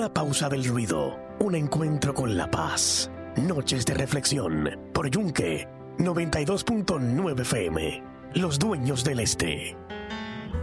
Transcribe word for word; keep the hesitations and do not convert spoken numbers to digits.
la pausa del ruido, un encuentro con la paz. Noches de reflexión por Yunque noventa y dos punto nueve F M. Los dueños del este.